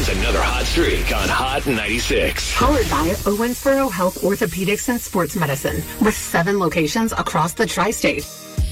another hot streak on Hot 96. Powered by Owensboro Health Orthopedics and Sports Medicine with 7 locations across the tri-state.